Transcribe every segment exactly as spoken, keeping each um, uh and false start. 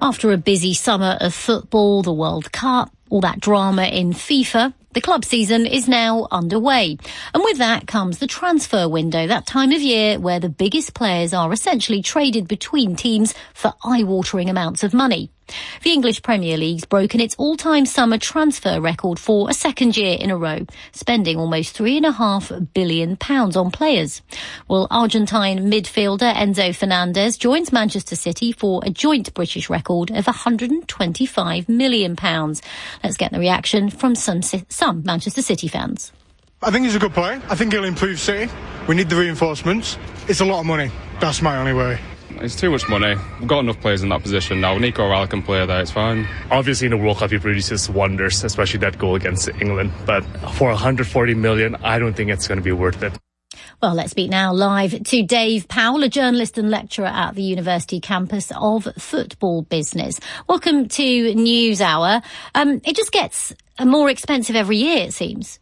After a busy summer of football, the World Cup, all that drama in FIFA, the club season is now underway. And with that comes the transfer window, that time of year where the biggest players are essentially traded between teams for eye-watering amounts of money. The English Premier League's broken its all-time summer transfer record for a second year in a row, spending almost three and a half billion pounds on players. Well, Argentine midfielder Enzo Fernandez joins Manchester City for a joint British record of one hundred twenty-five million pounds. Let's get the reaction from some, some Manchester City fans. I think he's a good player. I think he'll improve City. We need the reinforcements. It's a lot of money. That's my only worry. It's too much money. We've got enough players in that position now. Nico Rallo can play there, it's fine. Obviously in the World Cup he produces wonders, especially that goal against England. But for one hundred forty million, I don't think it's going to be worth it. Well, let's speak now live to Dave Powell, a journalist and lecturer at the University campus of football business. Welcome to NewsHour. Um, it just gets more expensive every year, it seems.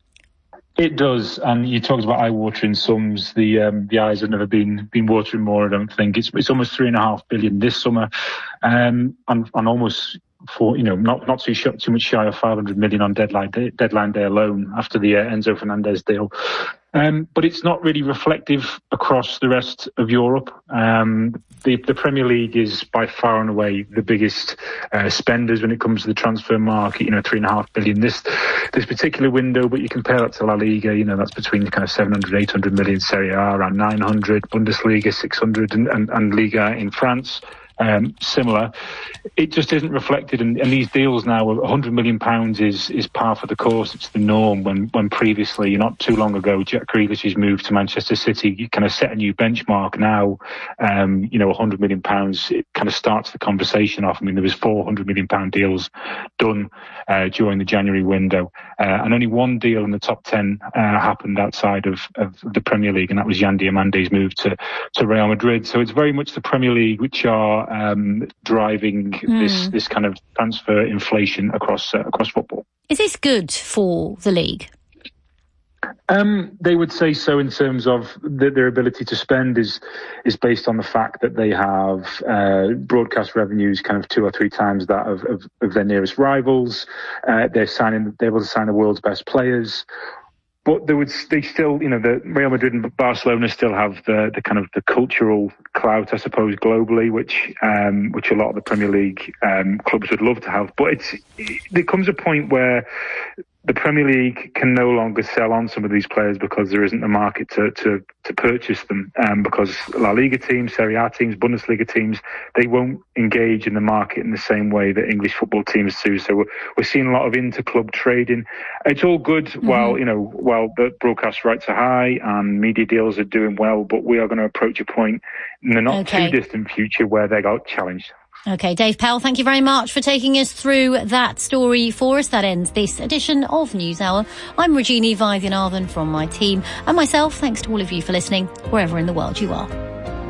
It does, and you talked about eye-watering sums. The um, the eyes have never been been watering more. I don't think it's it's almost three and a half billion this summer, um, and, and almost for you know not not too sh- too much shy of five hundred million on deadline day, deadline day alone after the uh, Enzo Fernandez deal. Um, but it's not really reflective across the rest of Europe. Um, the, the Premier League is by far and away the biggest uh, spenders when it comes to the transfer market. You know, three and a half billion this this particular window. But you compare that to La Liga. You know, that's between kind of seven hundred, eight hundred million. Serie A around nine hundred. Bundesliga six hundred, and, and, and Liga in France. Um, similar. It just isn't reflected, and, and these deals now, one hundred million pounds is is par for the course. It's the norm. When when previously, not too long ago, Jack Grealish's move to Manchester City, you kind of set a new benchmark. Now, um, you know, one hundred million pounds, it kind of starts the conversation off. I mean, there was four hundred million pound deals done uh, during the January window, uh, and only one deal in the top ten uh, happened outside of, of the Premier League, and that was Yan Diamandi's move to to Real Madrid. So it's very much the Premier League which are Um, driving mm. this this kind of transfer inflation across uh, across football. Is this good for the league? Um, they would say so in terms of the, their ability to spend is is based on the fact that they have uh, broadcast revenues kind of two or three times that of, of, of their nearest rivals. Uh, they're signing, they're able to sign the world's best players. But there would, they still, you know, the Real Madrid and Barcelona still have the, the kind of the cultural clout, I suppose, globally, which um, which a lot of the Premier League um, clubs would love to have. But it's it, there comes a point where the Premier League can no longer sell on some of these players because there isn't a market to to, to purchase them. Um, because La Liga teams, Serie A teams, Bundesliga teams, they won't engage in the market in the same way that English football teams do. So we're, we're seeing a lot of inter-club trading. It's all good mm-hmm. while, you know, while the broadcast rights are high and media deals are doing well, but we are going to approach a point in the not okay. too distant future where they got challenged. OK, Dave Powell, thank you very much for taking us through that story for us. That ends this edition of NewsHour. I'm Regina Vaidyanathan from my team and myself. Thanks to all of you for listening, wherever in the world you are.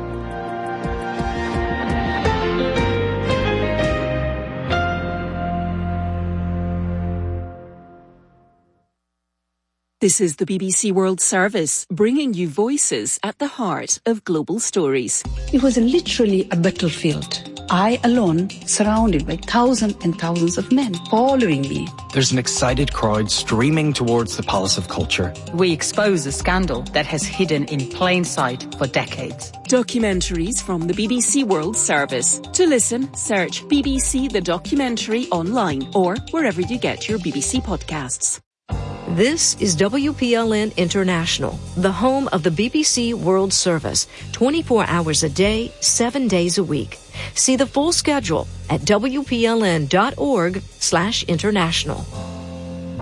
This is the B B C World Service, bringing you voices at the heart of global stories. It was literally a battlefield. I alone, surrounded by thousands and thousands of men following me. There's an excited crowd streaming towards the Palace of Culture. We expose a scandal that has hidden in plain sight for decades. Documentaries from the B B C World Service. To listen, search B B C The Documentary online or wherever you get your B B C podcasts. This is W P L N International, the home of the B B C World Service, twenty-four hours a day, seven days a week. See the full schedule at W P L N dot org slash international.